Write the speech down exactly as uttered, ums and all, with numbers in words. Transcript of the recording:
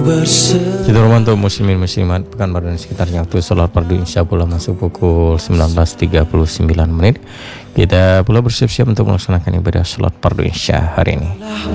Kita rumah untuk muslimin muslimat Pekanbaru dan sekitarnya, waktu sholat fardu insya Allah masuk pukul sembilan belas tiga puluh sembilan menit. Kita pula bersiap-siap untuk melaksanakan ibadah sholat fardu insya hari ini.